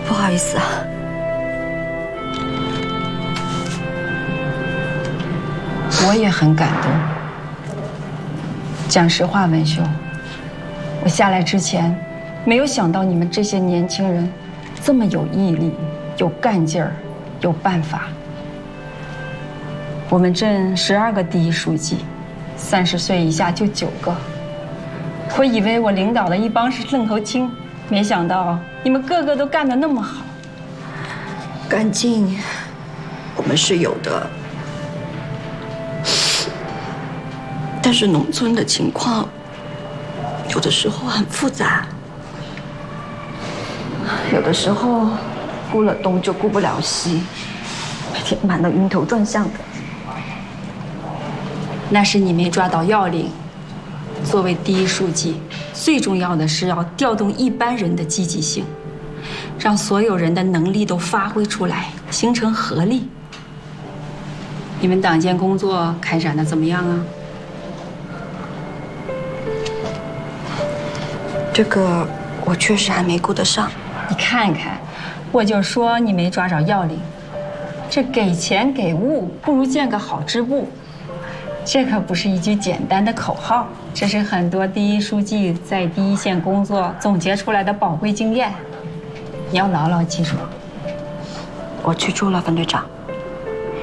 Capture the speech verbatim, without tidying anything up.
不好意思啊。 我也很感动。讲实话，文秀，我下来之前，没有想到你们这些年轻人这么有毅力、有干劲儿、有办法。我们镇十二个第一书记，三十岁以下就九个。我以为我领导的一帮是愣头青，没想到你们个个都干得那么好。 干劲，我们是有的，但是农村的情况，有的时候很复杂，有的时候顾了东就顾不了西，每天忙得晕头转向的。 那是你没抓到要领。作为第一书记，最重要的是要调动一般人的积极性，让所有人的能力都发挥出来，形成合力。你们党建工作开展的怎么样啊？ 这个我确实还没顾得上。 你看看，我就说你没抓着要领。这给钱给物不如建个好支部。这可不是一句简单的口号，这是很多第一书记在第一线工作总结出来的宝贵经验，你要牢牢记住。 我记住了，分队长。